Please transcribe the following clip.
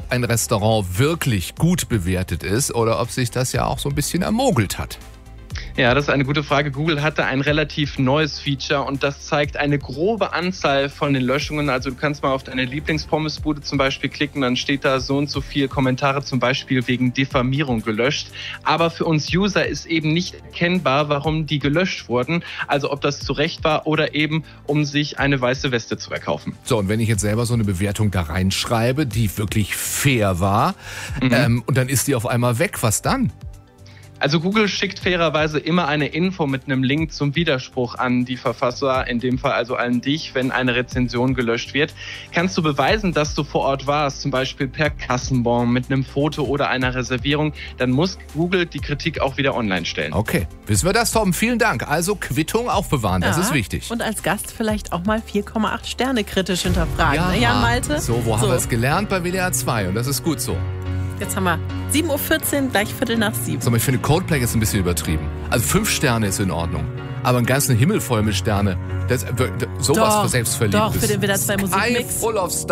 ob ein Restaurant wirklich gut bewertet ist oder ob sich das ja auch so ein bisschen ermogelt hat. Ja, das ist eine gute Frage. Google hatte ein relativ neues Feature und das zeigt eine grobe Anzahl von den Löschungen. Also du kannst mal auf deine Lieblingspommes-Bude zum Beispiel klicken, dann steht da so und so viele Kommentare zum Beispiel wegen Diffamierung gelöscht. Aber für uns User ist eben nicht erkennbar, warum die gelöscht wurden. Also ob das zu Recht war oder eben, um sich eine weiße Weste zu erkaufen. So, und wenn ich jetzt selber so eine Bewertung da reinschreibe, die wirklich fair war, und dann ist die auf einmal weg, was dann? Also Google schickt fairerweise immer eine Info mit einem Link zum Widerspruch an die Verfasser, in dem Fall also an dich, wenn eine Rezension gelöscht wird. Kannst du beweisen, dass du vor Ort warst, zum Beispiel per Kassenbon mit einem Foto oder einer Reservierung, dann muss Google die Kritik auch wieder online stellen. Okay, wissen wir das, Tom? Vielen Dank. Also Quittung aufbewahren, das ist wichtig. Und als Gast vielleicht auch mal 4,8 Sterne kritisch hinterfragen. Ja, Ne, Jan Malte? So, wo haben wir es gelernt? Bei WDR 2 und das ist gut so. Jetzt haben wir 7.14 Uhr, gleich 6:15. Sag mal, ich finde Coldplay ist ein bisschen übertrieben. Also 5 Sterne ist in Ordnung. Aber einen ganzen Himmel voll mit Sterne, sowas für Selbstverliebtes. Doch, für den WDR 2 Musikmix. Full of